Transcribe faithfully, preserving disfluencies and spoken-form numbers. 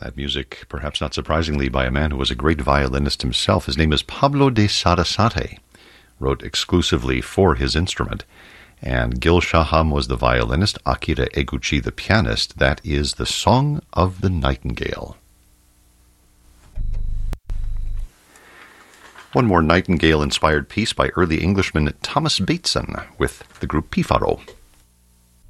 That music, perhaps not surprisingly, by a man who was a great violinist himself. His name is Pablo de Sarasate, wrote exclusively for his instrument. And Gil Shaham was the violinist, Akira Eguchi the pianist. That is The Song of the Nightingale. One more Nightingale-inspired piece by early Englishman Thomas Bateson with the group Pifaro.